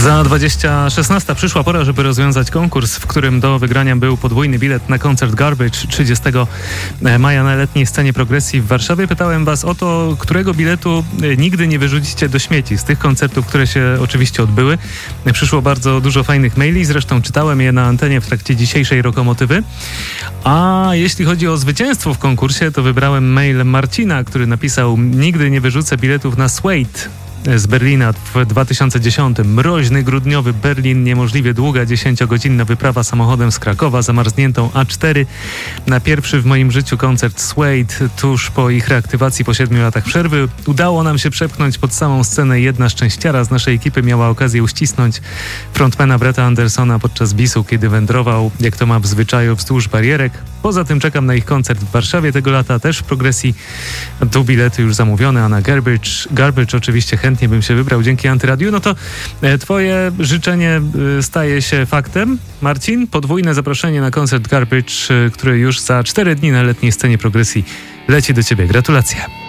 Za 20:16 przyszła pora, żeby rozwiązać konkurs, w którym do wygrania był podwójny bilet na koncert Garbage 30 maja na letniej scenie Progresji w Warszawie. Pytałem was o to, którego biletu nigdy nie wyrzucicie do śmieci z tych koncertów, które się oczywiście odbyły. Przyszło bardzo dużo fajnych maili, zresztą czytałem je na antenie w trakcie dzisiejszej Rokomotywy. A jeśli chodzi o zwycięstwo w konkursie, to wybrałem mail Marcina, który napisał: nigdy nie wyrzucę biletów na Suede z Berlina w 2010. Mroźny, grudniowy Berlin, niemożliwie długa 10-godzinna wyprawa samochodem z Krakowa, zamarzniętą A4. Na pierwszy w moim życiu koncert Suede, tuż po ich reaktywacji po 7 latach przerwy. Udało nam się przepchnąć pod samą scenę. Jedna szczęściara z naszej ekipy miała okazję uścisnąć frontmana Bretta Andersona podczas bisu, kiedy wędrował, jak to ma w zwyczaju, wzdłuż barierek. Poza tym czekam na ich koncert w Warszawie tego lata, też w Progresji. Tu bilety już zamówione, a na Garbage oczywiście chętnie bym się wybrał dzięki Antyradiu. No to twoje życzenie staje się faktem. Marcin, podwójne zaproszenie na koncert Garbage, który już za 4 dni na letniej scenie Progresji leci do ciebie. Gratulacje.